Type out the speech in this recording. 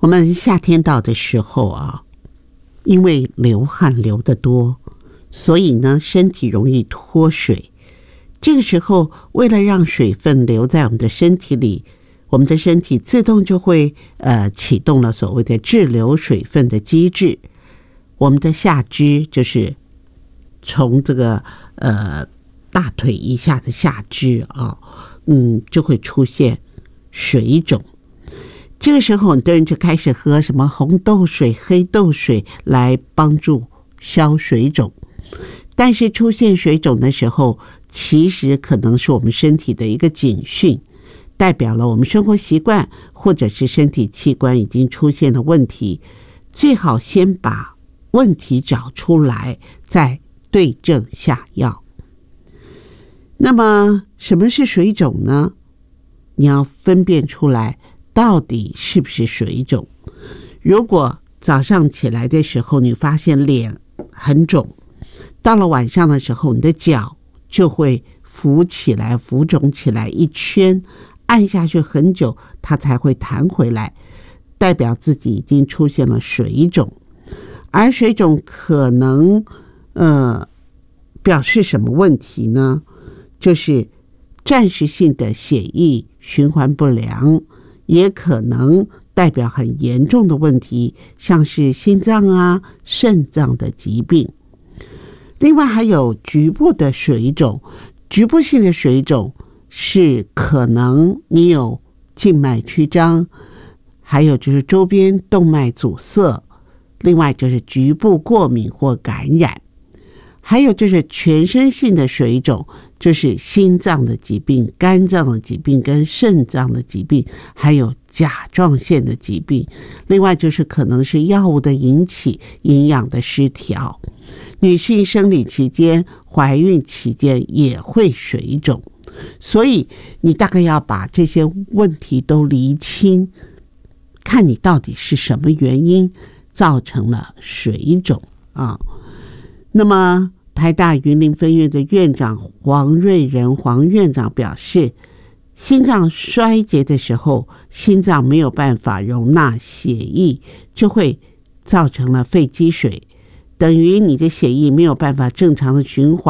我们夏天到的时候啊，因为流汗流得多，所以呢身体容易脱水。这个时候为了让水分留在我们的身体里，我们的身体自动就会启动了所谓的滞留水分的机制。我们的下肢就是从这个大腿以下的下肢啊，就会出现水肿。这个时候很多人就开始喝什么红豆水、黑豆水来帮助消水肿。但是出现水肿的时候，其实可能是我们身体的一个警讯，代表了我们生活习惯或者是身体器官已经出现了问题。最好先把问题找出来，再对症下药。那么什么是水肿呢？你要分辨出来到底是不是水肿。如果早上起来的时候你发现脸很肿，到了晚上的时候你的脚就会浮起来、浮肿起来一圈，按下去很久它才会弹回来，代表自己已经出现了水肿。而水肿可能表示什么问题呢？就是暂时性的血液循环不良，也可能代表很严重的问题，像是心脏啊、肾脏的疾病。另外还有局部的水肿，局部性的水肿是可能你有静脉曲张，还有就是周边动脉阻塞，另外就是局部过敏或感染，还有就是全身性的水肿，就是心脏的疾病、肝脏的疾病跟肾脏的疾病，还有甲状腺的疾病。另外就是可能是药物的引起、营养的失调。女性生理期间、怀孕期间也会水肿，所以你大概要把这些问题都厘清，看你到底是什么原因造成了水肿啊。那么台大云林分院的院长黄瑞仁黄院长表示，心脏衰竭的时候，心脏没有办法容纳血液，就会造成了肺积水，等于你的血液没有办法正常的循环。